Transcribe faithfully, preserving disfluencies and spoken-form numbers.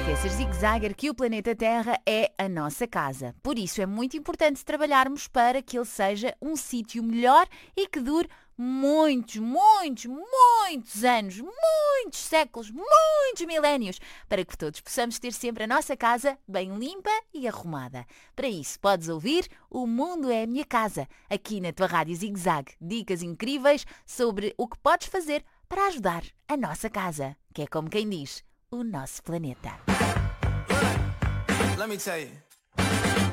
esqueças, Zig-Zagger, que o planeta Terra é a nossa casa. Por isso é muito importante trabalharmos para que ele seja um sítio melhor e que dure muitos, muitos, muitos anos, muitos séculos, muitos milénios, para que todos possamos ter sempre a nossa casa bem limpa e arrumada. Para isso, podes ouvir O Mundo é a Minha Casa, aqui na tua Rádio Zig-Zag. Dicas incríveis sobre o que podes fazer para ajudar a nossa casa, que é como quem diz, o nosso planeta. Let me tell you.